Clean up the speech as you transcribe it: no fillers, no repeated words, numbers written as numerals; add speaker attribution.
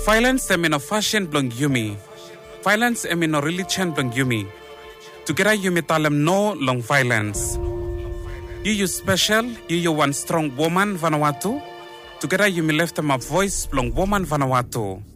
Speaker 1: Violence em no fashion blong yumi. Violence em no religion blong yumi. Together yumi talem no long violence. You special, you one strong woman Vanuatu. Together yumi left them a voice blong woman Vanuatu.